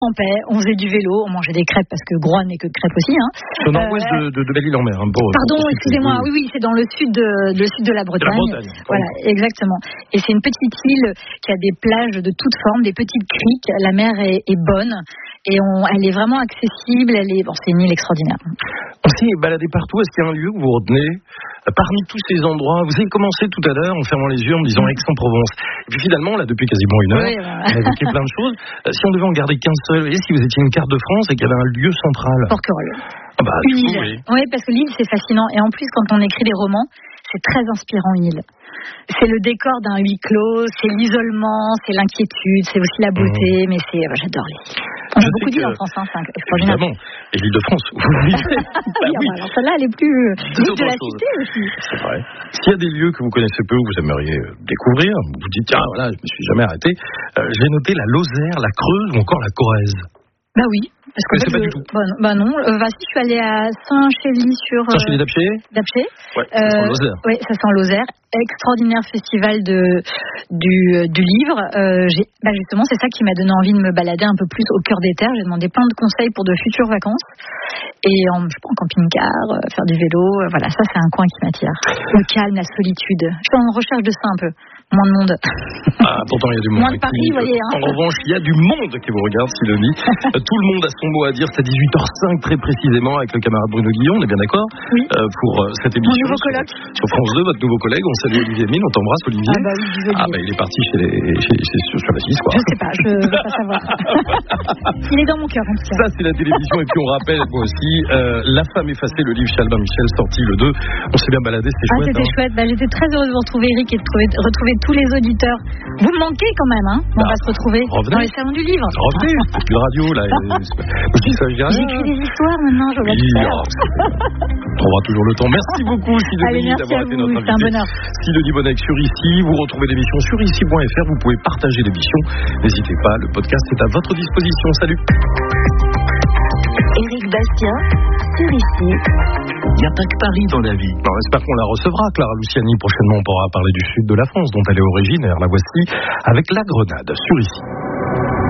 on faisait du vélo, on mangeait des crêpes parce que Groix n'est que crêpes aussi. C'est au nord-ouest de Belle-Île-en-Mer. Pardon, excusez-moi. Oui, c'est dans le sud de la Bretagne. Voilà, exactement. Et c'est une petite île qui a des plages de toutes formes, des petites criques. La mer est bonne et elle est vraiment accessible. C'est une île extraordinaire. On s'est baladé partout. Est-ce qu'il y a un lieu que vous retenez parmi tous ces endroits? Vous avez commencé tout à l'heure en fermant les yeux en me disant Aix-en-Provence. Et puis finalement, là, depuis quasiment une heure, on a évoqué plein de choses. Si on devait en garder qu'un seul, et si vous étiez une carte de France et qu'il y avait un lieu central? Porquerolles. Une île. Oui, parce que l'île, c'est fascinant. Et en plus, quand on écrit des romans, c'est très inspirant, une île. C'est le décor d'un huis clos, c'est l'isolement, c'est l'inquiétude, c'est aussi la beauté, mais j'adore l'île. On a beaucoup d'îles en France, c'est extraordinaire. Évidemment, et l'île de France, vous le vivez. Alors celle-là, elle est plus l'île de la cité aussi. C'est vrai. S'il y a des lieux que vous connaissez peu ou vous aimeriez découvrir, vous vous dites, tiens, voilà, je me suis jamais arrêté, j'ai noté la Lozère, la Creuse ou encore la Corrèze. Bah oui. Parce que c'est pas du tout. Non. Si, je suis allée à Saint-Chély sur. Saint-Chély d'Apcher. Ouais, ça sent Lozère. Oui, ça sent Lozère. Extraordinaire festival du livre. Justement, c'est ça qui m'a donné envie de me balader un peu plus au cœur des terres. J'ai demandé plein de conseils pour de futures vacances. Et en camping-car, faire du vélo. Voilà, ça, c'est un coin qui m'attire. Le calme, la solitude. Je suis en recherche de ça un peu. Moins de monde. Pourtant, il y a du monde. Moins de Paris, vous voyez. En revanche, il y a du monde qui vous regarde, Sidonie. Tout le monde a son mot à dire. C'est à 18h05 très précisément avec le camarade Bruno Guillon. On est bien d'accord? Oui. Pour cette émission. Mon nouveau colloque. Sur France 2, votre nouveau collègue. On salue Olivier Mine. On t'embrasse, Olivier. Oui, il est parti sur la 6, quoi. Je sais pas, je veux pas savoir. Il est dans mon cœur, en tout cas. Ça, c'est la télévision. Et puis, on rappelle, moi aussi, La femme effacée, le livre chez Albin Michel, sorti le 2. On s'est bien baladé, c'était chouette. C'était chouette. J'étais très heureuse de vous retrouver, Eric, et de retrouver tous les auditeurs. Vous me manquez quand même, hein? On va se retrouver dans les salons du livre. Revenez, c'est plus de radio, là. J'écris des histoires maintenant, je vois on aura toujours le temps. Merci beaucoup, Sidonie, d'avoir été notre invité. C'est un bonheur. Sidonie Bonnec sur Ici. Vous retrouvez l'émission sur ici.fr. Vous pouvez partager l'émission. N'hésitez pas, le podcast est à votre disposition. Salut. Éric Bastien sur Ici. Il n'y a pas que Paris dans la vie. Alors, j'espère qu'on la recevra, Clara Luciani. Prochainement, on pourra parler du sud de la France, dont elle est originaire. La voici avec La Grenade sur Ici.